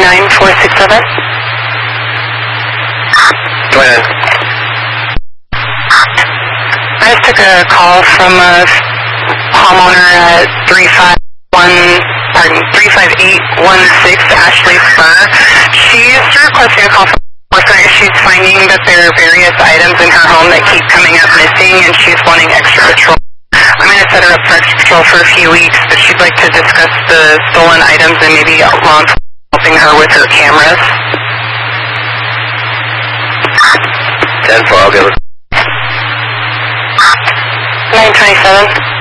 99467. Go ahead. I just took a call from a homeowner at 35816 Ashley Spur. She's requesting a call from worker. She's finding that there are various items in her home that keep coming up missing, and she's wanting extra patrol. I'm going to set her up for extra patrol for a few weeks, but she'd like to discuss the stolen items and maybe law enforcement helping her with her cameras. 10-4, I'll give her. 927.